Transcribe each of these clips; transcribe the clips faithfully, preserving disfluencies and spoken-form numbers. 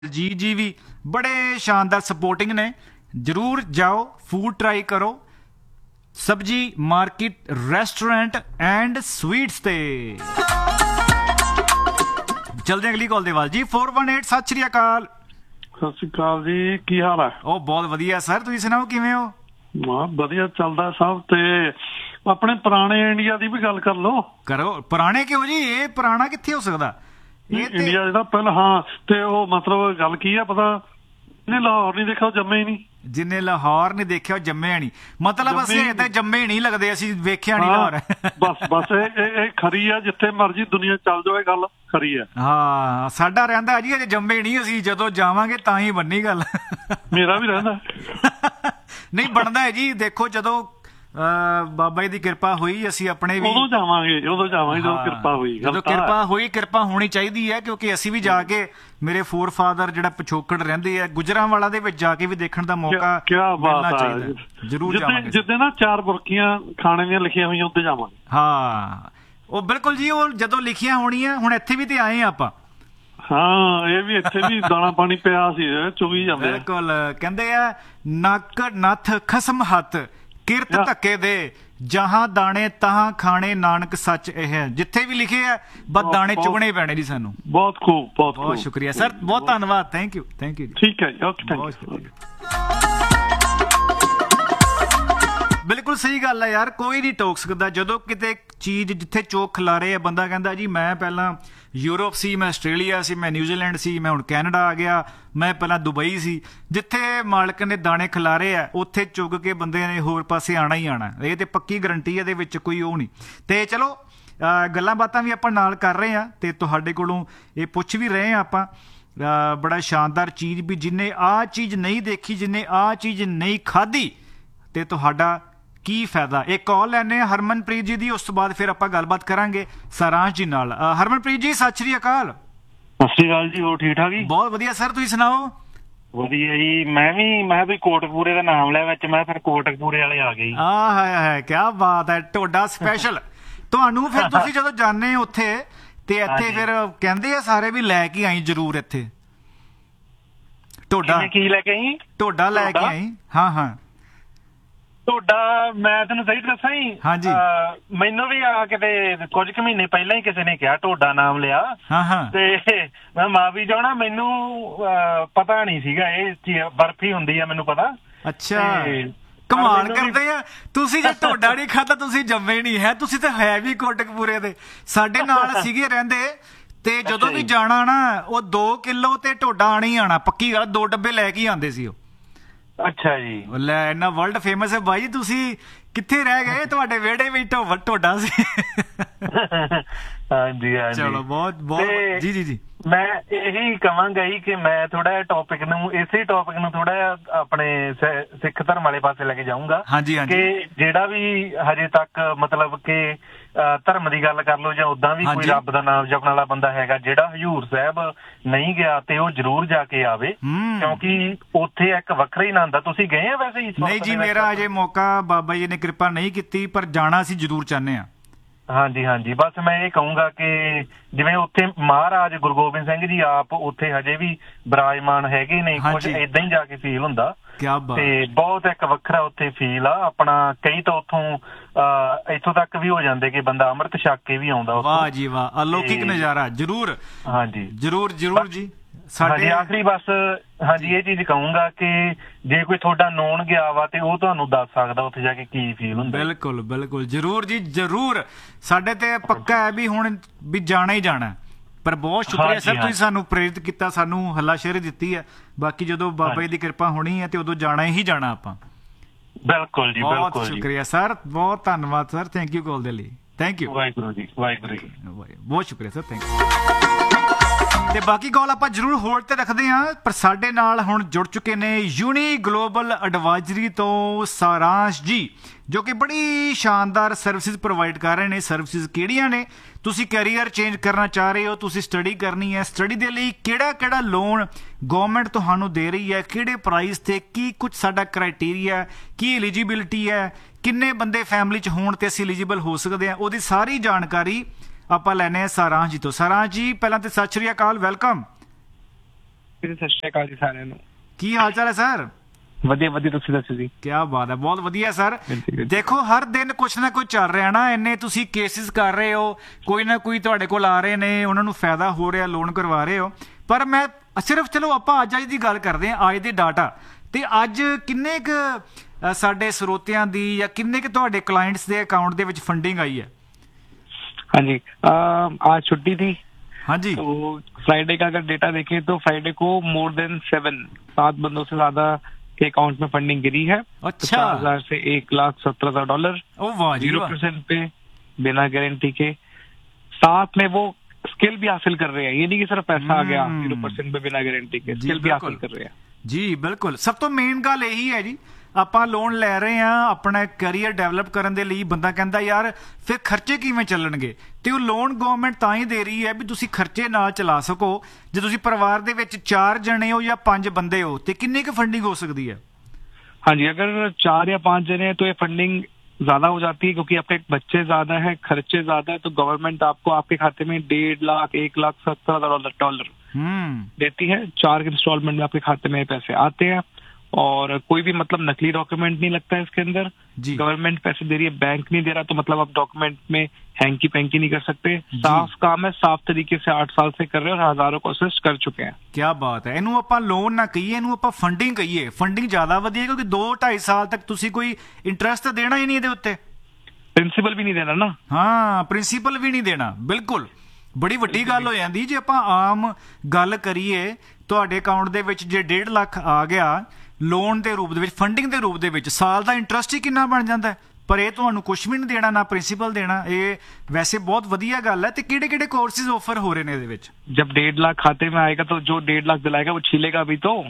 जी जी भी बड़े शानदार सपोर्टिंग ने। जरूर जाओ, फूड ट्राई करो। सब्जी मार्केट रेस्टोरेंट एंड स्वीट्स ते चलते अगली कॉल दे वाल जी। फोर वन एट सत श्री अकाल। ਸਤਿ ਸ਼੍ਰੀ ਅਕਾਲ ਜੀ, ਕੀ ਹਾਲ ਹੈ? ਉਹ ਬਹੁਤ ਵਧੀਆ ਸਰ, ਤੁਸੀਂ ਸੁਣਾਓ ਕਿਵੇਂ ਹੋ? ਹਾਂ ਵਧੀਆ ਚੱਲਦਾ ਸਭ। ਤੇ ਆਪਣੇ ਪੁਰਾਣੇ ਇੰਡੀਆ ਦੀ ਵੀ ਗੱਲ ਕਰ ਲਓ। ਕਰੋ। ਪੁਰਾਣੇ ਕਿਉਂ ਜੀ? ਇਹ ਪੁਰਾਣਾ ਕਿੱਥੇ ਹੋ ਸਕਦਾ? ਇਹ ਤੇ ਇੰਡੀਆ ਜਿਹੜਾ ਪਹਿਲਾਂ, ਹਾਂ ਤੇ ਉਹ ਮਤਲਬ ਗੱਲ ਕੀ ਆ ਪਤਾ, ਇਹਨੇ ਲਾਹੌਰ ਨਹੀਂ ਦੇਖਿਆ ਉਹ ਜੰਮੇ ਹੀ ਨਹੀਂ। ਜਿੰਨੇ ਲਾਹੌਰ ਨਹੀਂ ਦੇਖਿਆ ਉਹ ਜੰਮਿਆ ਨਹੀਂ। ਮਤਲਬ ਅਸੀਂ ਏਦਾਂ ਜੰਮੇ ਨਹੀਂ ਲੱਗਦੇ, ਅਸੀਂ ਵੇਖਿਆ ਨਹੀਂ ਲਾਹੌਰ। ਬਸ ਬਸ ਇਹ ਇਹ ਖਰੀ ਆ, ਜਿੱਥੇ ਮਰਜੀ ਦੁਨੀਆ ਚੱਲ ਜਾਵੇ ਗੱਲ ਖਰੀ ਆ। ਹਾਂ ਸਾਡਾ ਰਹਿੰਦਾ ਜੀ ਅਜੇ ਜੰਮੇ ਨਹੀਂ ਅਸੀਂ, ਜਦੋਂ ਜਾਵਾਂਗੇ ਤਾਂ ਹੀ ਬੰਨੀ ਗੱਲ। ਮੇਰਾ ਵੀ ਰਹਿੰਦਾ। ਨਹੀਂ ਬਣਦਾ ਹੈ ਜੀ। ਦੇਖੋ ਜਦੋਂ ਬਾਬਾ ਜੀ ਦੀ ਕਿਰਪਾ ਹੋਈ ਅਸੀਂ ਆਪਣੇ ਵੀ ਉਦੋਂ ਜਾਵਾਂਗੇ, ਉਦੋਂ ਜਾਵਾਂਗੇ ਜਦੋਂ ਕਿਰਪਾ ਹੋਈ। ਜਦੋਂ ਕਿਰਪਾ ਹੋਈ, ਕਿਰਪਾ ਹੋਣੀ ਚਾਹੀਦੀ ਹੈ ਕਿਉਂਕਿ ਅਸੀਂ ਵੀ ਜਾ ਕੇ, ਮੇਰੇ ਫੋਰ ਫਾਦਰ ਜਿਹੜਾ ਪਿਛੋਕੜ ਰਹਿੰਦੇ ਆ ਗੁਜਰਾਂਵਾਲਾ ਦੇ ਵਿੱਚ, ਜਾ ਕੇ ਵੀ ਦੇਖਣ ਦਾ ਮੌਕਾ ਮਿਲਣਾ ਚਾਹੀਦਾ। ਜਰੂਰ ਜਾਵਾਂਗੇ। ਜਿੱਦੇ ਨਾ ਚਾਰ ਬੁਰਕੀਆਂ ਖਾਣੇ ਦੀਆਂ ਲਿਖੀਆਂ ਹੋਈਆਂ ਉੱਤੇ ਜਾਵਾਂਗੇ। ਹਾਂ ਉਹ ਬਿਲਕੁਲ ਜੀ, ਉਹ ਜਦੋਂ ਲਿਖੀਆਂ ਹੋਣੀਆਂ। ਹੁਣ ਇੱਥੇ ਵੀ ਤੇ ਆਏ ਆਪਾਂ। ਹਾਂ ਇਹ ਵੀ ਇੱਥੇ ਵੀ ਦਾਣਾ ਪਾਣੀ ਪਿਆ ਸੀ, ਚੁਗੀ ਜਾਂਦੇ। ਬਿਲਕੁਲ। ਕਹਿੰਦੇ ਆ ਨੱਕ ਨੱਥ ਖਸਮ ਹੱਥ ਕਿਰਤ ਧੱਕੇ ਦੇ, ਜਹਾਂ ਦਾਣੇ ਤਹਾਂ ਖਾਣੇ ਨਾਨਕ ਸੱਚ। ਇਹ ਜਿੱਥੇ ਵੀ ਲਿਖੇ ਆ ਬਸ ਦਾਣੇ ਚੁਗਣੇ ਪੈਣੇ ਜੀ ਸਾਨੂੰ। ਬਹੁਤ ਖੂਬ, ਬਹੁਤ ਬਹੁਤ ਸ਼ੁਕਰੀਆ ਸਰ, ਬਹੁਤ ਧੰਨਵਾਦ। Thank you thank you. ਠੀਕ ਹੈ ਜੀ, ਓਕੇ, ਥੈਂਕ ਯੂ। ਬਿਲਕੁਲ ਸਹੀ ਗੱਲ ਹੈ ਯਾਰ, ਕੋਈ ਨਹੀਂ ਟੋਕ ਸਕਦਾ। ਜਦੋਂ ਕਿਤੇ ਚੀਜ਼ ਜਿੱਥੇ ਚੋਕ ਖਿਲਾਰੇ ਆ, ਬੰਦਾ ਕਹਿੰਦਾ ਜੀ ਮੈਂ ਪਹਿਲਾਂ ਯੂਰਪ ਸੀ, ਮੈਂ ਆਸਟ੍ਰੇਲੀਆ ਸੀ, ਮੈਂ ਨਿਊਜ਼ੀਲੈਂਡ ਸੀ, ਮੈਂ ਹੁਣ ਕੈਨੇਡਾ ਆ ਗਿਆ, ਮੈਂ ਪਹਿਲਾਂ ਦੁਬਈ ਸੀ। ਜਿੱਥੇ ਮਾਲਕ ਨੇ ਦਾਣੇ ਖਿਲਾਰੇ ਆ ਉੱਥੇ ਚੁੱਗ ਕੇ ਬੰਦੇ ਨੇ ਹੋਰ ਪਾਸੇ ਆਉਣਾ ਹੀ ਆਉਣਾ। ਇਹ ਤੇ ਪੱਕੀ ਗਰੰਟੀ, ਇਹਦੇ ਵਿੱਚ ਕੋਈ ਉਹ ਨਹੀਂ। ਤੇ ਚਲੋ ਗੱਲਾਂ ਬਾਤਾਂ ਵੀ ਆਪਾਂ ਨਾਲ ਕਰ ਰਹੇ ਹਾਂ ਤੇ ਤੁਹਾਡੇ ਕੋਲੋਂ ਇਹ ਪੁੱਛ ਵੀ ਰਹੇ ਹਾਂ ਆਪਾਂ। ਬੜਾ ਸ਼ਾਨਦਾਰ ਚੀਜ਼ ਵੀ, ਜਿੰਨੇ ਆਹ ਚੀਜ਼ ਨਹੀਂ ਦੇਖੀ, ਜਿੰਨੇ ਆਹ ਚੀਜ਼ ਨਹੀਂ ਖਾਧੀ, ਤੇ ਤੁਹਾਡਾ ਕੀ ਫਾਇਦਾ। ਇਹ ਕਾਲ ਲੈਣੇ ਆ ਹਰਮਨਪ੍ਰੀਤ ਜੀ ਦੀ, ਉਸ ਤੋਂ ਬਾਅਦ ਫਿਰ ਆਪਾਂ ਗੱਲਬਾਤ ਕਰਾਂਗੇ ਸਾਰਾਂਸ਼ ਜੀ ਨਾਲ। ਹਰਮਨਪ੍ਰੀਤ ਜੀ ਸਤਿ ਸ਼੍ਰੀ ਅਕਾਲ। ਸਤਿ ਸ਼੍ਰੀ ਅਕਾਲ ਜੀ, ਹੋਰ ਠੀਕ ਠਾਕ ਜੀ? ਬਹੁਤ ਵਧੀਆ ਸਰ, ਤੁਸੀਂ ਸੁਣਾਓ? ਵਧੀਆ ਜੀ। ਮੈਂ ਵੀ ਮੈਂ ਵੀ ਕੋਟਕਪੂਰੇ ਦਾ ਨਾਮ ਲਿਆ ਵਿੱਚ, ਮੈਂ ਫਿਰ ਕੋਟਕਪੂਰੇ ਵਾਲੇ ਆ ਗਏ। ਆਹ ਹੈ ਹੈ ਕਿਆ ਬਾਤ ਹੈ। ਤੁਹਾਡਾ ਸਪੈਸ਼ਲ ਤੁਹਾਨੂੰ ਫਿਰ ਤੁਸੀਂ ਜਦੋਂ ਜਾਂਦੇ ਉੱਥੇ ਤੇ ਇੱਥੇ ਫਿਰ ਕਹਿੰਦੇ ਆ ਸਾਰੇ ਵੀ ਲੈ ਕੇ ਆਈ ਜਰੂਰ ਇੱਥੇ ਤੁਹਾਡਾ। ਕੀ ਲੈ ਕੇ ਆਈ? ਤੁਹਾਡਾ ਲੈ ਕੇ ਆਈ। ਹਾਂ ਹਾਂ ਤੁਹਾਡਾ ਮੈਂ ਤੈਨੂੰ ਸਹੀ ਦੱਸਾਂ ਜੀ। ਹਾਂਜੀ। ਮੈਨੂੰ ਵੀ ਆ ਕਿਤੇ ਕੁਝ ਕੁ ਮਹੀਨੇ ਪਹਿਲਾਂ ਹੀ ਕਿਸੇ ਨੇ ਕਿਹਾ ਤੁਹਾਡਾ ਨਾਮ ਲਿਆ। ਹਾਂ ਹਾਂ। ਤੇ ਮੈਂ ਮਾਂ ਵੀ ਜਾਣਾ, ਮੈਨੂੰ ਪਤਾ ਨਹੀਂ ਸੀਗਾ ਇਹ ਬਰਫੀ ਹੁੰਦੀ ਆ, ਮੈਨੂੰ ਪਤਾ। ਅੱਛਾ ਕਮਾਲ ਕਰਦੇ ਆ ਤੁਸੀਂ। ਜੇ ਤੁਹਾਡਾ ਨਹੀਂ ਖਾਧਾ ਤੁਸੀਂ ਜੰਮੇ ਨਹੀਂ ਹੈ। ਤੁਸੀਂ ਤਾਂ ਹੈ ਵੀ ਕੋਟਕਪੂਰੇ ਦੇ, ਸਾਡੇ ਨਾਲ ਸੀਗੇ ਰਹਿੰਦੇ। ਤੇ ਜਦੋਂ ਵੀ ਜਾਣਾ ਨਾ ਉਹ ਦੋ ਕਿਲੋ ਤੇ ਤੁਹਾਡਾ ਆਣਾ ਹੀ ਆਣਾ, ਪੱਕੀ ਗੱਲ। ਦੋ ਡੱਬੇ ਲੈ ਕੇ ਆਉਂਦੇ ਸੀ ਉਹ। ਅੱਛਾ ਜੀ। ਲੈ ਇੰਨਾ ਵਰਲਡ ਫੇਮਸ ਹੈ ਬਾਈ। ਤੁਸੀਂ ਕਿੱਥੇ ਰਹਿ ਗਏ? ਤੁਹਾਡੇ ਵਿਹੜੇ ਵਿੱਚ ਤੁਹਾਡਾ ਸੀ। ਹਾਂਜੀ ਹਾਂਜੀ। ਚਲੋ ਬਹੁਤ ਬਹੁਤ ਜੀ ਜੀ ਜੀ। ਮੈਂ ਇਹੀ ਕਵਾਂਗਾ ਜੀ ਕਿ ਮੈਂ ਥੋੜਾ ਜਿਹਾ ਟੌਪਿਕ ਨੂੰ, ਇਸੇ ਟੌਪਿਕ ਨੂੰ ਥੋੜਾ ਜਿਹਾ ਆਪਣੇ ਸਿੱਖ ਧਰਮ ਵਾਲੇ ਪਾਸੇ ਲੈ ਕੇ ਜਾਊਂਗਾ। ਹਾਂਜੀ ਹਾਂਜੀ। ਕਿ ਜਿਹੜਾ ਵੀ ਹਜੇ ਤੱਕ ਮਤਲਬ ਕਿ ਧਰਮ ਦੀ ਗੱਲ ਕਰ ਲਓ ਜਾਂ ਓਦਾਂ ਵੀ ਕੋਈ ਰੱਬ ਦਾ ਨਾਮ ਜਪਣ ਵਾਲਾ ਬੰਦਾ ਹੈਗਾ, ਜਿਹੜਾ ਹਜ਼ੂਰ ਸਾਹਿਬ ਨਹੀਂ ਗਿਆ ਤੇ ਉਹ ਜ਼ਰੂਰ ਜਾ ਕੇ ਆਵੇ, ਕਿਉਂਕਿ ਉੱਥੇ ਇੱਕ ਵੱਖਰਾ ਹੀ ਆਨੰਦ ਆ। ਤੁਸੀਂ ਗਏ ਆ ਵੈਸੇ? ਨਹੀਂ ਜੀ, ਮੇਰਾ ਅਜੇ ਮੌਕਾ ਬਾਬਾ ਜੀ ਨੇ ਕਿਰਪਾ ਨਹੀਂ ਕੀਤੀ, ਪਰ ਜਾਣਾ ਅਸੀਂ ਜ਼ਰੂਰ ਚਾਹੁੰਦੇ ਹਾਂ। ਹਾਂਜੀ ਹਾਂਜੀ। ਬਸ ਮੈਂ ਇਹ ਕਹੂੰਗਾ ਕਿ ਜਿਵੇਂ ਉੱਥੇ ਮਹਾਰਾਜ ਗੁਰੂ ਗੋਬਿੰਦ ਸਿੰਘ ਜੀ ਆਪ ਉੱਥੇ ਹਜੇ ਵੀ ਬਿਰਾਜਮਾਨ ਹੈਗੇ ਨੇ, ਕੁਝ ਏਦਾਂ ਹੀ ਜਾ ਕੇ ਫੀਲ ਹੁੰਦਾ। ਤੇ ਬਹੁਤ ਇੱਕ ਵੱਖਰਾ ਉੱਥੇ ਫੀਲ ਆ ਆਪਣਾ। ਕਈ ਤਾਂ ਉੱਥੋਂ ਇੱਥੋਂ ਤੱਕ ਵੀ ਹੋ ਜਾਂਦੇ ਕਿ ਬੰਦਾ ਅੰਮ੍ਰਿਤ ਛਕ ਕੇ ਵੀ ਆਉਂਦਾ। ਵਾਹ ਜੀ ਵਾਹ, ਅਲੌਕਿਕ ਨਜ਼ਾਰਾ। ਜਰੂਰ ਹਾਂਜੀ ਜਰੂਰ ਜਰੂਰ ਜੀ। ਸਾਡੇ ਆਖਰੀ ਬਸ ਹਾਂਜੀ ਇਹ ਚੀਜ਼ ਕਹੂੰਗਾ ਕਿ ਜੇ ਕੋਈ ਤੁਹਾਡਾ ਨੋਨ ਗਿਆ ਵਾ ਤੇ ਉਹ ਤੁਹਾਨੂੰ ਦੱਸ ਸਕਦਾ ਉੱਥੇ ਜਾ ਕੇ ਕੀ ਫੀਲ ਹੁੰਦਾ। ਬਿਲਕੁਲ ਬਿਲਕੁਲ ਜਰੂਰ ਜੀ ਜਰੂਰ। ਸਾਡੇ ਤੇ ਪੱਕਾ ਹੈ ਵੀ ਹੁਣ ਵੀ ਜਾਣਾ ਹੀ ਜਾਣਾ। ਪਰ ਬਹੁਤ ਸ਼ੁਕਰੀਆ ਸਰ, ਤੁਸੀਂ ਸਾਨੂੰ ਪ੍ਰੇਰਿਤ ਕੀਤਾ, ਸਾਨੂੰ ਹੱਲਾਸ਼ੇਰੀ ਦਿੱਤੀ ਹੈ। ਬਾਕੀ ਜਦੋਂ ਬਾਬਾ ਜੀ ਦੀ ਕਿਰਪਾ ਹੋਣੀ ਹੈ ਤੇ ਉਦੋਂ ਜਾਣਾ ਹੀ ਜਾਣਾ ਆਪਾਂ। ਬਿਲਕੁਲ ਜੀ, ਬਹੁਤ ਸ਼ੁਕਰੀਆ ਸਰ, ਬਹੁਤ ਧੰਨਵਾਦ ਸਰ। ਥੈਂਕ ਯੂ ਕਾਲ ਦੇ ਲਈ। Thank you. ਵਾਹਿਗੁਰੂ ਜੀ, ਵਾਹਿਗੁਰੂ ਜੀ। ਬਹੁਤ ਸ਼ੁਕਰੀਆ ਸਰ, ਥੈਂਕ ਯੂ। ਤੇ ਬਾਕੀ ਕਾਲ ਆਪਾਂ ਜ਼ਰੂਰ ਹੋਲਡ ਤੇ ਰੱਖਦੇ ਹਾਂ। ਪਰ ਸਾਡੇ ਨਾਲ ਹੁਣ ਜੁੜ ਚੁੱਕੇ ਨੇ ਯੂਨੀ ਗਲੋਬਲ ਐਡਵਾਈਜ਼ਰੀ ਤੋਂ ਸਾਰਾਂਸ਼ ਜੀ, ਜੋ ਕਿ ਬੜੀ ਸ਼ਾਨਦਾਰ ਸਰਵਿਸਿਜ਼ ਪ੍ਰੋਵਾਈਡ ਕਰ ਰਹੇ ਨੇ। ਸਰਵਿਸਿਜ਼ ਕਿਹੜੀਆਂ ਨੇ? ਤੁਸੀਂ ਕੈਰੀਅਰ ਚੇਂਜ ਕਰਨਾ ਚਾਹ ਰਹੇ ਹੋ, ਤੁਸੀਂ ਸਟੱਡੀ ਕਰਨੀ ਹੈ, ਸਟੱਡੀ ਦੇ ਲਈ ਕਿਹੜਾ ਕਿਹੜਾ ਲੋਨ ਗੌਰਮੈਂਟ ਤੁਹਾਨੂੰ ਦੇ ਰਹੀ ਹੈ, ਕਿਹੜੇ ਪ੍ਰਾਈਸ ਤੇ, ਕੀ ਕੁਝ ਸਾਡਾ ਕ੍ਰਾਈਟੇਰੀਆ, ਕੀ ਐਲੀਜੀਬਿਲਿਟੀ ਹੈ, ਕਿੰਨੇ ਬੰਦੇ ਫੈਮਿਲੀ 'ਚ ਹੋਣ ਤੇ ਅਸੀਂ ਐਲੀਜੀਬਲ ਹੋ ਸਕਦੇ ਹਾਂ, ਉਹਦੀ ਸਾਰੀ ਜਾਣਕਾਰੀ ਆਪਾਂ ਲੈਣੇ ਆ ਸਾਰਾਂਸ਼ ਜੀ ਤੋਂ। ਸਾਰਾਂਸ਼ ਜੀ ਪਹਿਲਾਂ ਤੇ ਸਤਿ ਸ਼੍ਰੀ ਅਕਾਲ, ਵੈਲਕਮ। ਸਤਿ ਸ਼੍ਰੀ ਅਕਾਲ ਜੀ ਸਾਰਿਆਂ ਨੂੰ। ਕੀ ਹਾਲ ਚਾਲ ਹੈ ਸਰ? ਵਧੀਆ ਵਧੀਆ, ਤੁਸੀਂ ਦੱਸੋ ਜੀ? ਕੀ ਬਾਤ ਹੈ, ਬਹੁਤ ਵਧੀਆ ਸਰ। ਦੇਖੋ ਹਰ ਦਿਨ ਕੁਛ ਨਾ ਕੁਛ ਚੱਲ ਰਿਹਾ ਨਾ, ਇੰਨੇ ਤੁਸੀਂ ਕੇਸਿਸ ਕਰ ਰਹੇ ਹੋ, ਕੋਈ ਨਾ ਕੋਈ ਤੁਹਾਡੇ ਕੋਲ ਆ ਰਹੇ ਨੇ, ਉਹਨਾਂ ਨੂੰ ਫਾਇਦਾ ਹੋ ਰਿਹਾ, ਲੋਨ ਕਰਵਾ ਰਹੇ ਹੋ। ਪਰ ਮੈਂ ਸਿਰਫ ਚਲੋ ਆਪਾਂ ਅੱਜ ਅੱਜ ਦੀ ਗੱਲ ਕਰਦੇ ਹਾਂ, ਅੱਜ ਦੇ ਡਾਟਾ ਤੇ ਅੱਜ ਕਿੰਨੇ ਕੁ ਸਾਡੇ ਸਰੋਤਿਆਂ ਦੀ ਜਾਂ ਕਿੰਨੇ ਕੁ ਤੁਹਾਡੇ ਕਲਾਇੰਟਸ ਦੇ ਅਕਾउंट ਦੇ ਵਿੱਚ ਫੰਡਿੰਗ आई है? हाँ जी, आज छुट्टी थी। हाँ जी। तो फ्राइडे का अगर डेटा देखें तो फ्राइडे को मोर देन सेवन सात बंदों से ज्यादा के अकाउंट में फंडिंग गिरी है। अच्छा। हजार से एक लाख सत्रह हजार डॉलर जीरो परसेंट पे बिना गारंटी के। साथ में वो स्किल भी हासिल कर रहे हैं, ये नहीं कि सिर्फ पैसा आ गया, जीरो परसेंट पे बिना गारंटी के स्किल भी हासिल कर रहे हैं। जी बिल्कुल, सब तो मेन गल यही है जी, ਆਪਾਂ ਲੋਨ ਲੈ ਰਹੇ ਹਾਂ ਆਪਣਾ ਕੈਰੀਅਰ ਡਿਵੈਲਪ ਕਰਨ ਦੇ ਲਈ। ਬੰਦਾ ਕਹਿੰਦਾ ਯਾਰ ਫਿਰ ਖਰਚੇ ਕਿਵੇਂ ਚੱਲਣਗੇ, ਤੇ ਉਹ ਲੋਨ ਗਵਰਨਮੈਂਟ ਤਾਂ ਹੀ ਦੇ ਰਹੀ ਹੈ ਵੀ ਤੁਸੀਂ ਖਰਚੇ ਨਾਲ ਚਲਾ ਸਕੋ। ਜੇ ਤੁਸੀਂ ਪਰਿਵਾਰ ਦੇ ਵਿੱਚ ਚਾਰ ਜਣੇ ਹੋ ਜਾਂ ਪੰਜ ਬੰਦੇ ਹੋ ਤੇ ਕਿੰਨੀ ਕੁ ਫੰਡਿੰਗ ਹੋ ਸਕਦੀ है? हाँ जी, अगर चार या पांच जने हैं तो ये फंडिंग ज्यादा हो जाती है, क्योंकि आपके बच्चे ज्यादा है, खर्चे ज्यादा है, तो गवर्नमेंट आपको आपके खाते में डेढ़ लाख एक लाख सत्तर हजार डॉलर डॉलर देती है। चार इंस्टॉलमेंट में आपके खाते में पैसे आते हैं और कोई भी मतलब नकली डॉक्यूमेंट नहीं लगता है इसके अंदर। गवर्नमेंट पैसे दे रही है, बैंक नहीं दे रहा, तो मतलब आप डॉक्यूमेंट में हैंकी पैंकी नहीं कर सकते। साफ काम है, साफ तरीके से आठ साल से कर रहे हैं और हजारों को असिस्ट कर चुके हैं। क्या बात है। ਇਹਨੂੰ ਆਪਾਂ ਲੋਨ ਨਾ ਕਹੀਏ, ਇਹਨੂੰ ਆਪਾਂ ਫੰਡਿੰਗ ਕਹੀਏ। ਫੰਡਿੰਗ ਜ਼ਿਆਦਾ ਵਧੀਆ ਕਿਉਂਕਿ ਦੋ ਢਾਈ ਸਾਲ ਤੱਕ ਤੁਸੀਂ ਕੋਈ ਇੰਟਰਸਟ ਦੇਣਾ ਹੀ ਨਹੀਂ ਇਹਦੇ ਉੱਤੇ, ਪ੍ਰਿੰਸੀਪਲ ਵੀ ਨਹੀਂ ਦੇਣਾ ਨਾ। ਹਾਂ, ਪ੍ਰਿੰਸੀਪਲ ਵੀ ਨਹੀਂ ਦੇਣਾ, ਬਿਲਕੁਲ ਬੜੀ ਵੱਡੀ ਗੱਲ ਹੋ ਜਾਂਦੀ। ਜੇ ਆਪਾਂ ਆਮ ਗੱਲ ਕਰੀਏ, ਤੁਹਾਡੇ ਅਕਾਊਂਟ ਦੇ ਵਿੱਚ ਜੇ ਡੇਢ ਲੱਖ ਆ ਗਿਆ ਲੋਨ ਦੇ ਰੂਪ ਦੇ ਵਿੱਚ, ਫੰਡਿੰਗ ਦੇ ਰੂਪ ਦੇ ਵਿੱਚ, ਸਾਲ ਦਾ ਇੰਟਰਸਟ ਹੀ ਕਿੰਨਾ ਬਣ ਜਾਂਦਾ। ਪਰ ਇਹ ਤੁਹਾਨੂੰ ਕੁਝ ਵੀ ਨਹੀਂ ਦੇਣਾ, ਨਾ ਪ੍ਰਿੰਸੀਪਲ ਦੇਣਾ। ਇਹ ਵੈਸੇ ਬਹੁਤ ਵਧੀਆ ਗੱਲ ਹੈ। ਤੇ ਕਿਹੜੇ ਕਿਹੜੇ ਕੋਰसेज ਆਫਰ ਹੋ ਰਹੇ ਨੇ ਇਹਦੇ ਵਿੱਚ? जब डेढ़ लाख खाते में आएगा तो जो डेढ़ लाख दिलाएगा वो छीलेगा भी तो,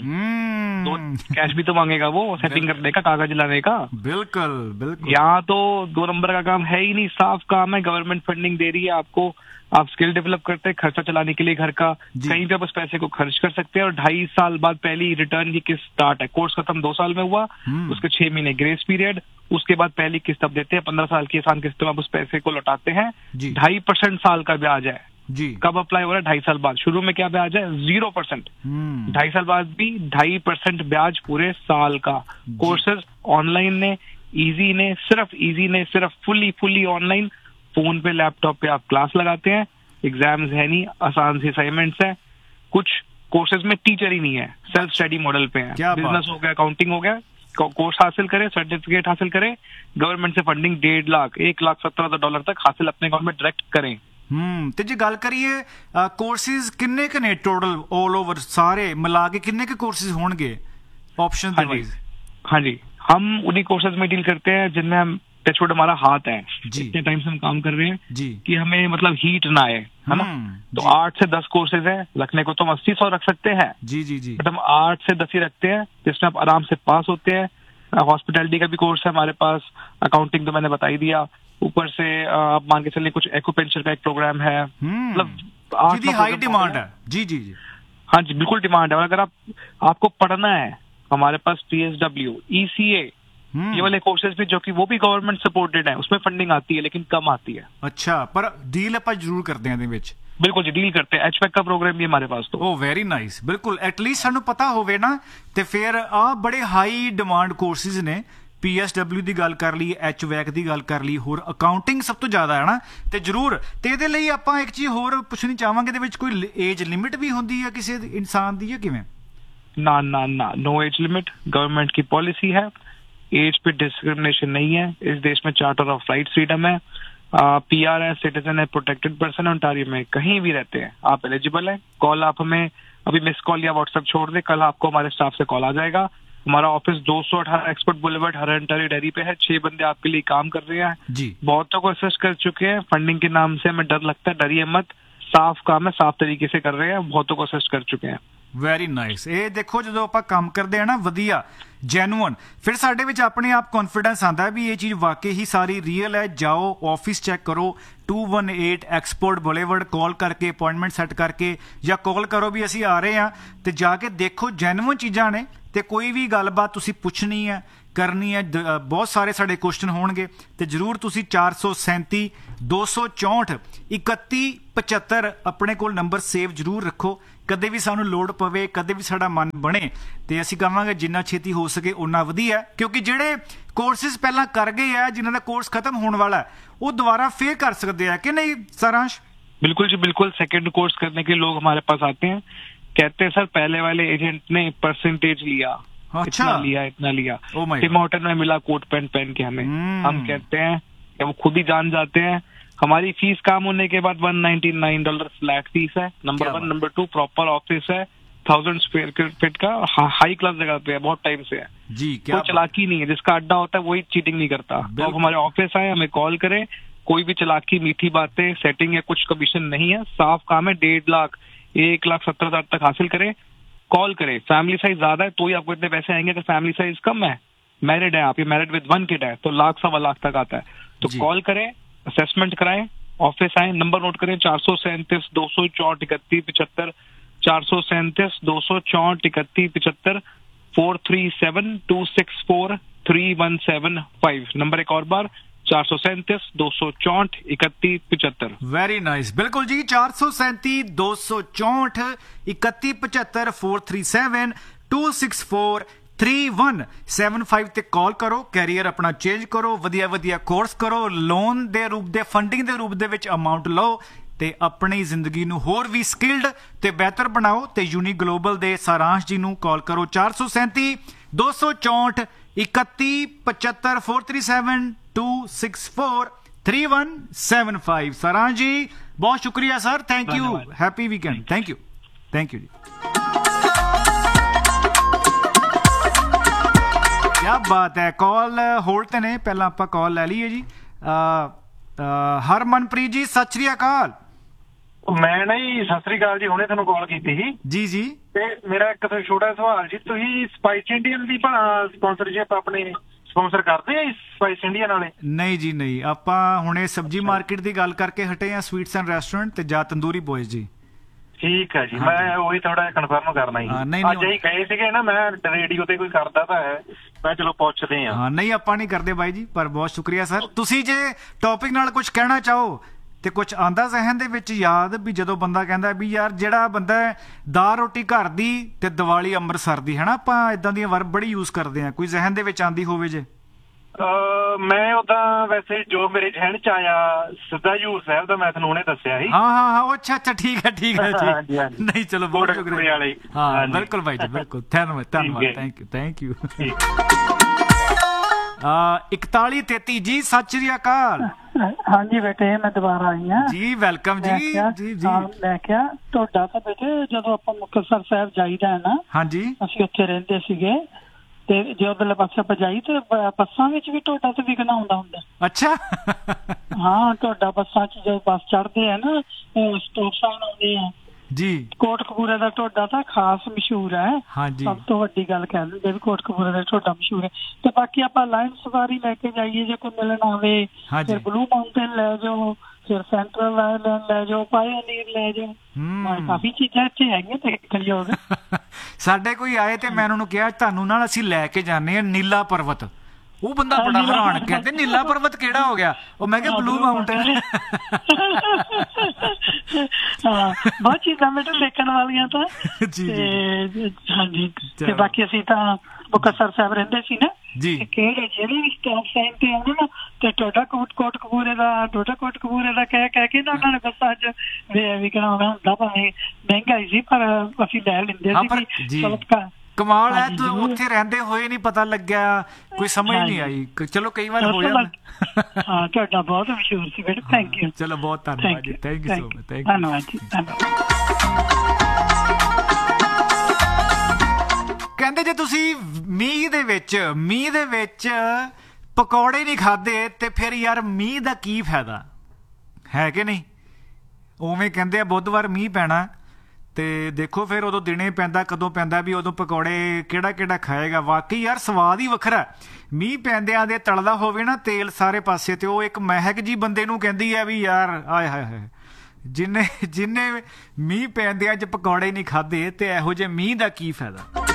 तो कैश भी तो मांगेगा वो, सेटिंग करने का, कागज लाने का। बिल्कुल बिल्कुल। यहाँ तो दो नंबर का काम है ही नहीं, साफ काम है। गवर्नमेंट फंडिंग दे रही है आपको, आप स्किल डेवलप करते हैं खर्चा चलाने के लिए घर का, कहीं पे उस पैसे को खर्च कर सकते हैं। और ढाई साल बाद पहली रिटर्न की किस्त स्टार्ट है। कोर्स खत्म दो साल में हुआ, उसके छह महीने ग्रेस पीरियड, उसके बाद पहली किस्त अब देते हैं। पंद्रह साल की आसान किस्त में आप उस पैसे को लौटाते हैं। ढाई परसेंट साल का ब्याज है जी। कब अप्लाई हो रहा है? ढाई साल बाद। शुरू में क्या ब्याज है? Zero percent. ढाई साल बाद भी ढाई परसेंट ब्याज पूरे साल का। कोर्सेज ऑनलाइन ने, इजी ने, सिर्फ इजी ने, सिर्फ फुली फुली ऑनलाइन, फोन पे लैपटॉप पे आप क्लास लगाते हैं। एग्जाम्स है नहीं, आसान से असाइनमेंट्स है। कुछ कोर्सेज में टीचर ही नहीं है, सेल्फ स्टडी मॉडल पे है। बिजनेस हो गया, अकाउंटिंग हो गया, कोर्स हासिल करे, सर्टिफिकेट हासिल करे, गवर्नमेंट से फंडिंग डेढ़ लाख एक लाख सत्तर हजार डॉलर तक हासिल अपने अकाउंट में डायरेक्ट करें। हम्म ਤੇ ਜੇ ਗੱਲ ਕਰੀਏ ਕੋਰसेज किन्ने के ने टोटल ऑल ओवर सारे मिला के किन्ने के कोर्सेज होंगे ऑप्शन दे वाइज? हाँ जी, हम उन्हीं कोर्सेज में डील करते हैं जिनमें हम टचवुड हमारा हाथ है। इतने टाइम से हम काम कर रहे हैं जी कि हमें मतलब हीट ना आए, है ना। तो आठ से दस कोर्सेज है, रखने को तो हम अस्सी सौ रख सकते हैं जी जी जी, बट हम आठ से दस ही रखते हैं जिसमें आप आराम से पास होते हैं। हॉस्पिटैलिटी का भी कोर्स है हमारे पास, अकाउंटिंग तो मैंने बता ही दिया, ऊपर से आप मान के चलिए कुछ एक्यूपेंचर का एक प्रोग्राम है, मतलब हाई डिमांड है जी जी जी। हाँ जी बिल्कुल डिमांड है। और अगर आप आपको पढ़ना है, हमारे पास पी एस डब्ल्यू, ई सी ए, ये वाले कोर्सेज भी जो कि वो भी गवर्नमेंट सपोर्टेड है, उसमें फंडिंग आती है लेकिन कम आती है। अच्छा, पर डील आप जरूर करते हैं ਇਹਦੇ ਵਿੱਚ? बिल्कुल जी, डील करते हैं। एचपैक का प्रोग्राम भी हमारे पास। तो ओ वेरी नाइस, बिल्कुल। एटलीस्ट ਸਾਨੂੰ ਪਤਾ ਹੋਵੇ ਨਾ, ਤੇ ਫਿਰ ਆ ਬੜੇ ਹਾਈ ਡਿਮਾਂਡ ਕੋਰसेज ਨੇ। ਪੀ ਐਸ ਡਬਲਿਊ ਦੀ ਗੱਲ ਕਰ ਲਈ, ਐਚ ਵੈਕ ਦੀ ਗੱਲ ਕਰ ਲਈ, ਹੋਰ ਅਕਾਊਂਟਿੰਗ ਸਭ ਤੋਂ ਜ਼ਿਆਦਾ ਹੈ ਨਾ। ਤੇ ਜ਼ਰੂਰ, ਤੇ ਇਹਦੇ ਲਈ ਆਪਾਂ ਇੱਕ ਚੀਜ਼ ਹੋਰ ਪੁੱਛਣੀ ਚਾਹਾਂਗੇ, ਇਹਦੇ ਵਿੱਚ ਕੋਈ ਏਜ ਲਿਮਿਟ ਵੀ ਹੁੰਦੀ ਹੈ ਕਿਸੇ ਇਨਸਾਨ ਦੀ ਜਾਂ ਕਿਵੇਂ? ना ना ना, नो एज लिमिट, गवर्नमेंट की पॉलिसी है। एज पे डिस्क्रिमिनेशन नहीं है। इस देश में चार्टर ऑफ राइट्स फ्रीडम है। पी आर है, सिटीजन है, प्रोटेक्टेड पर्सन है, ओंटारियो में कहीं भी रहते हैं आप एलिजिबल है। कॉल आप हमें अभी मिस कॉल या व्हाट्सएप छोड़ दे, कल आपको हमारे स्टाफ से कॉल आ जाएगा। हमारा ऑफिस दो सौ अठारह एक्सपर्ट बुलेवर्ड हरंटरी डेयरी पे है। छह बंदे आपके लिए काम कर रहे हैं जी। बहुतों को असिस्ट कर चुके हैं। फंडिंग के नाम से हमें डर लगता है, डरिए मत, साफ काम है, साफ तरीके से कर रहे हैं, बहुतों को असिस्ट कर चुके हैं। Very nice. ਇਹ ਦੇਖੋ ਜਦੋਂ ਆਪਾਂ ਕੰਮ ਕਰਦੇ ਆ ਨਾ ਵਧੀਆ ਜੈਨੂਅਨ, ਫਿਰ ਸਾਡੇ ਵਿੱਚ ਆਪਣੇ ਆਪ ਕੌਨਫੀਡੈਂਸ ਆਉਂਦਾ ਵੀ ਇਹ ਚੀਜ਼ ਵਾਕਈ ਹੀ ਸਾਰੀ ਰੀਅਲ ਹੈ। ਜਾਓ ਆਫਿਸ ਚੈੱਕ ਕਰੋ, to one eight export boulevard, call करके अपॉइंटमेंट सैट करके ਜਾਂ कॉल करो भी ਅਸੀਂ आ रहे हैं, तो जाके देखो जैਨੂਅਨ चीज़ां ने। तो कोई भी गलबात तुसी पुछनी है, करनी है, बहुत सारे साढ़े क्वेश्चन होणगे, तो जरूर तुसी चार सौ सैंती दो सौ चौंठ इकत्ती पचहत्तर अपने कोल नंबर सेव जरूर रखो। ਕਦੇ ਵੀ ਸਾਨੂੰ ਲੋੜ ਪਵੇ, ਕਦੇ ਵੀ ਸਾਡਾ ਮਨ ਬਣੇ ਤੇ ਅਸੀਂ ਕਹਾਂਗੇ ਜਿੰਨਾ ਛੇਤੀ ਹੋ ਸਕੇ ਉਨਾ ਵਧੀਆ, ਕਿਉਂਕਿ ਜਿਹੜੇ ਕੋਰਸਿਸ ਪਹਿਲਾਂ ਕਰ ਗਏ ਆ, ਜਿਨ੍ਹਾਂ ਦਾ ਕੋਰਸ खत्म होने वाला है, वो दोबारा फिर कर सकते हैं कि नहीं सारांश? बिल्कुल जी बिल्कुल। सेकंड कोर्स करने के लोग हमारे पास आते हैं, कहते हैं सर पहले वाले एजेंट ने परसेंटेज लिया, अच्छा इतना लिया इतना लिया, टिम हॉर्टन में मिला कोट पैंट पहन के हमें। हम कहते हैं कि वो खुद ही जान जाते हैं। हमारी फीस काम होने के बाद one ninety nine dollar flat fees है, number one. Number two proper office है, थाउजेंड स्क्वायर फीट का, हाई क्लास जगह पे है, बहुत टाइम से है जी। क्या कोई चलाकी नहीं है, जिसका अड्डा होता है वही चीटिंग नहीं करता। तो आप हमारे ऑफिस आए, हमें कॉल करें, कोई भी चलाकी मीठी बातें सेटिंग या कुछ कमीशन नहीं है, साफ काम है। डेढ़ लाख एक लाख सत्तर हजार तक हासिल करें, कॉल करें। फैमिली साइज ज्यादा है तो ही आपको इतने पैसे आएंगे, अगर फैमिली साइज कम है, मैरिड है आप, ये मैरिड विद वन किड है, तो लाख सवा लाख तक आता है। तो कॉल करें, असेसमेंट कराएं, ऑफिस आए, नंबर नोट करें चार सौ सैंतीस दो सौ चौंठ इकतीस पिछहत्तर, चार सौ सैंतीस दो सौ चौंठ इकतीस पिछहत्तर, four three seven to six four three one seven five. Number एक और बार, चार सौ सैंतीस दो सौ चौंठ इकतीस पिछहत्तर। वेरी नाइस, बिल्कुल जी। चार सौ सैंतीस दो सौ चौंठ इकतीस पचहत्तर, four three seven to six four three one seven five ਤੇ ਕਾਲ ਕਰੋ, ਕੈਰੀਅਰ ਆਪਣਾ ਚੇਂਜ ਕਰੋ, ਵਧੀਆ ਵਧੀਆ ਕੋਰਸ ਕਰੋ, ਲੋਨ ਦੇ ਰੂਪ ਦੇ, ਫੰਡਿੰਗ ਦੇ ਰੂਪ ਦੇ ਵਿੱਚ ਅਮਾਉਂਟ ਲਓ ਤੇ ਆਪਣੀ ਜ਼ਿੰਦਗੀ ਨੂੰ ਹੋਰ ਵੀ ਸਕਿਲਡ ਤੇ ਬਿਹਤਰ ਬਣਾਓ। ਤੇ ਯੂਨੀ ਗਲੋਬਲ ਦੇ ਸਾਰਾਂਸ਼ ਜੀ ਨੂੰ ਕਾਲ ਕਰੋ ਚਾਰ ਸੌ ਸੈਂਤੀ ਦੋ ਸੌ ਚੌਂਠ ਇਕੱਤੀ ਪਚਹੱਤਰ, four three seven to six four three one seven five. सारांश जी बहुत शुक्रिया sir, thank you, happy weekend, thank you thank you जी। क्या बात है, कॉल होल्ड ते ने, पहला आपां कॉल ले लीए जी। हरमनप्रीत जी सत श्री अकाल। ਮੈਂ ਨਾ ਜੀ ਸਤਿ ਸ੍ਰੀ ਅਕਾਲ ਜੀ, ਹੁਣੇ ਤੁਹਾਨੂੰ ਕਾਲ ਕੀਤੀ ਸੀ ਜੀ ਜੀ। ਤੇ ਮੇਰਾ ਇੱਕ ਤਾਂ ਛੋਟਾ ਸਵਾਲ ਜੀ, ਤੁਸੀਂ ਸਪਾਈਸ ਇੰਡੀਅਨ ਦੀ ਭਲਾ ਸਪਾਂਸਰਸ਼ਿਪ ਆਪਣੇ ਸਪਾਂਸਰ ਕਰਦੇ ਆ ਸਪਾਈਸ ਇੰਡੀਅਨ ਵਾਲੇ? ਨਹੀਂ ਜੀ ਨਹੀਂ, ਆਪਾਂ ਹੁਣੇ ਸਬਜੀ ਮਾਰਕੀਟ ਦੀ ਗੱਲ ਕਰਕੇ ਹਟੇ ਆ, ਸਵੀਟਸ ਐਂਡ ਰੈਸਟੋਰੈਂਟ ਤੇ ਜਾਂ ਤੰਦੂਰੀ ਬॉयਜ਼ ਜੀ। ਠੀਕ ਹੈ ਜੀ, ਮੈਂ ਉਹੀ ਥੋੜਾ ਜਿਹਾ ਕਨਫਰਮ ਕਰਨਾ ਹੀ। ਅੱਜ ਹੀ ਕਹੇ ਸੀਗੇ ਨਾ, ਮੈਂ ਰੇਡੀਓ ਤੇ ਕੋਈ ਕਰਦਾ ਤਾਂ ਹੈ, ਮੈਂ ਚਲੋ ਪੁੱਛਦੇ ਆ। ਹਾਂ ਨਹੀਂ, ਆਪਾਂ ਨਹੀਂ ਕਰਦੇ ਬਾਈ ਜੀ, ਪਰ ਬਹੁਤ ਸ਼ੁਕਰੀਆ ਸਰ। ਤੁਸੀਂ ਜੇ ਟੌਪਿਕ ਨਾਲ ਕੁਝ ਕਹਿਣਾ ਚਾਹੋ ਤੇ ਕੁਝ ਆਂਦਾ ਜ਼ਹਿਨ ਦੇ ਵਿੱਚ ਯਾਦ, ਵੀ ਜਦੋਂ ਬੰਦਾ ਕਹਿੰਦਾ ਵੀ ਯਾਰ ਜਿਹੜਾ ਬੰਦਾ ਦਾਲ ਰੋਟੀ ਘਰ ਦੀ ਤੇ ਦੀਵਾਲੀ ਅੰਮ੍ਰਿਤਸਰ ਦੀ, ਹੈ ਨਾ, ਆਪਾਂ ਇਦਾਂ ਦੀਆਂ ਵਰਬ ਬੜੀ ਯੂਜ਼ ਕਰਦੇ ਆ, ਕੋਈ ਜ਼ਹਿਨ ਦੇ ਵਿੱਚ ਆਂਦੀ ਹੋਵੇ ਜੇ? ਮੈਂ ਉਦਾਂ ਵੈਸੇ ਜੋ ਮੇਰੇ ਜ਼ਹਿਨ ਚ ਆਇਆ, ਸਿੱਧਾ ਹਜ਼ੂਰ ਸਾਹਿਬ ਦਾ ਮੈਂ ਤੁਹਾਨੂੰ ਹੁਣੇ ਦੱਸਿਆ ਸੀ। ਹਾਂ ਹਾਂ ਹਾਂ, ਅੱਛਾ ਅੱਛਾ, ਠੀਕ ਹੈ ਠੀਕ ਹੈ ਜੀ। ਨਹੀਂ ਚਲੋ ਬਹੁਤ ਸ਼ੁਕਰੀਆ। ਹਾਂ ਬਿਲਕੁਲ ਭਾਈ ਜੀ, ਬਿਲਕੁਲ, ਧੰਨਵਾਦ ਧੰਨਵਾਦ, ਥੈਂਕ ਯੂ ਥੈਂਕ ਯੂ। इकताली तैती जी सत श्री अकाल। हाँ जी बेटे, मैं दोबारा आई हाँ जी, वेलकम जी जी जी। मैं क्या ਤੁਹਾਡਾ ਤਾਂ ਬੇਟੇ ਜਦੋਂ ਆਪਾਂ ਮੁਕਤਸਰ ਸਾਹਿਬ ਜਾਈਦਾ ਹੈ ਨਾ, ਹਾਂਜੀ ਅਸੀਂ ਉੱਥੇ ਰਹਿੰਦੇ ਸੀਗੇ ਤੇ ਜੇ ਉਧਰਲੇ ਪਾਸੇ ਆਪਾਂ ਜਾਈ ਤੇ ਬੱਸਾਂ ਵਿੱਚ ਵੀ ਤੁਹਾਡਾ ਤੇ ਵਿਕਣਾ ਹੁੰਦਾ ਹੁੰਦਾ। ਅੱਛਾ ਹਾਂ, ਤੁਹਾਡਾ ਬੱਸਾਂ 'ਚ ਜਦੋਂ ਬੱਸ ਚੜ੍ਹਦੇ ਆ ਨਾ, ਸਟਾਪ ਸਾਈਨ ਆਉਂਦੇ ਆ ਜੀ। ਕੋਟਕਪੂਰੇ ਦਾ ਢੋਡਾ ਤਾਂ ਖਾਸ ਮਸ਼ਹੂਰ ਹੈ, ਹਾਂਜੀ ਸਭ ਤੋਂ ਵੱਡੀ ਗੱਲ ਕਹਿ ਦਿੰਦੇ ਵੀ ਕੋਟਕਪੂਰੇ ਦਾ ਢੋਡਾ ਮਸ਼ਹੂਰ ਹੈ। ਤੇ ਬਾਕੀ ਆਪਾਂ ਲਾਈਨ ਸਵਾਰੀ ਲੈ ਕੇ ਜਾਈਏ, ਜੇ ਕੋਈ ਮਿਲਣ ਆਵੇ ਫਿਰ ਬਲੂ ਮਾਊਂਟੇਨ ਲੈ ਜਾਓ, ਫਿਰ ਸੈਂਟਰਲ ਆਈਲੈਂਡ ਲੈ ਜਾਓ, ਪਾਇਓਨੀਅਰ ਲੈ ਜਾਓ, ਕਾਫੀ ਚੀਜ਼ਾਂ ਇੱਥੇ ਹੈਗੀਆਂ ਦੇਖਣ ਯੋਗ। ਸਾਡੇ ਕੋਈ ਆਏ ਤੇ ਮੈਂ ਉਹਨਾਂ ਨੂੰ ਕਿਹਾ ਤੁਹਾਨੂੰ ਨਾਲ ਅਸੀਂ ਲੈ ਕੇ ਜਾਂਦੇ ਹਾਂ ਨੀਲਾ ਪਰਬਤ। ਉਹ ਬੰਦਾ ਬੜਾ ਹੈਰਾਨ, ਕਹਿੰਦੇ ਨੀਲਾ ਪਰਬਤ ਕਿਹੜਾ ਹੋ ਗਿਆ? ਉਹ ਮੈਂ ਕਿਹਾ ਬਲੂ ਮਾਊਂਟੇਨ। ਹਾਂ, ਬਹੁਤ ਚੀਜ਼ਾਂ ਬੇਟੇ ਦੇਖਣ ਵਾਲੀਆਂ ਤਾਂ ਜੀ। ਹਾਂਜੀ, ਤੇ ਬਾਕੀ ਅਸੀਂ ਤਾਂ ਮੁਕਤਸਰ ਸਾਹਿਬ ਰਹਿੰਦੇ ਸੀ ਨਾ ਜੀ, ਕਿਹੜੇ ਜਿਹੜੇ ਵੀ ਸਟਾਪ ਸਾਈਨ ਤੇ ਆਉਂਦੇ ਨਾ ਤੇ ਟੋਡਾ ਕੋਟ ਕੋਟਕਪੂਰੇ ਦਾ ਟੋਡਾ ਕੋਟਕਪੂਰੇ ਦਾ ਕਹਿ ਕਹਿ ਕੇ ਨਾ ਉਹਨਾਂ ਨੇ ਬੱਸਾਂ 'ਚ ਵੀ ਕਰਾਉਣਾ ਹੁੰਦਾ, ਭਾਵੇਂ ਮਹਿੰਗਾਈ ਸੀ ਪਰ ਅਸੀਂ ਲੈ ਲੈਂਦੇ ਸੀ। ਚਲੋ ਕਮਾਲ ਹੈ, ਉੱਥੇ ਰਹਿੰਦੇ ਹੋਏ ਨਹੀਂ ਪਤਾ ਲੱਗਿਆ, ਕੋਈ ਸਮਝ ਨਹੀਂ ਆਈ। ਚਲੋ ਕਈ ਵਾਰ ਹੋ ਜਾਂਦਾ। ਹਾਂ, ਤੁਹਾਡਾ ਬਹੁਤ ਮਸ਼ਹੂਰ ਸੀ ਬੇਟਾ, ਥੈਂਕ ਯੂ। ਚਲੋ ਬਹੁਤ ਧੰਨਵਾਦ ਜੀ, thank you so much, thank you, ਧੰਨਵਾਦ ਜੀ, ਧੰਨਵਾਦ। ਕਹਿੰਦੇ ਜੇ ਤੁਸੀਂ ਮੀਂਹ ਦੇ ਵਿੱਚ ਮੀਂਹ ਦੇ ਵਿੱਚ ਪਕੌੜੇ ਨਹੀਂ ਖਾਦੇ ਤੇ ਫਿਰ ਯਾਰ ਮੀਂਹ ਦਾ ਕੀ ਫਾਇਦਾ ਹੈ ਕਿ ਨਹੀਂ? ਉਵੇਂ ਕਹਿੰਦੇ ਆ ਬੁੱਧਵਾਰ ਮੀਂਹ ਪੈਣਾ ਤੇ ਦੇਖੋ ਫਿਰ ਉਦੋਂ ਦਿਨੇ ਪੈਂਦਾ, ਕਦੋਂ ਪੈਂਦਾ ਵੀ ਉਦੋਂ ਪਕੌੜੇ ਕਿਹੜਾ ਕਿਹੜਾ ਖਾਏਗਾ। ਵਾਕਈ ਯਾਰ ਸਵਾਦ ਹੀ ਵੱਖਰਾ, ਮੀਂਹ ਪੈਂਦਿਆਂ ਦੇ ਤਲਦਾ ਹੋਵੇ ਨਾ ਤੇਲ ਸਾਰੇ ਪਾਸੇ, ਤੇ ਉਹ ਇੱਕ ਮਹਿਕ ਜੀ ਬੰਦੇ ਨੂੰ ਕਹਿੰਦੀ ਹੈ ਵੀ ਯਾਰ ਆਏ ਹਾਏ ਹਾਏ, ਜਿੰਨੇ ਜਿੰਨੇ ਮੀਂਹ ਪੈਂਦਿਆਂ 'ਚ ਪਕੌੜੇ ਨਹੀਂ ਖਾਦੇ ਤੇ ਇਹੋ ਜਿਹੇ ਮੀਂਹ ਦਾ ਕੀ ਫਾਇਦਾ।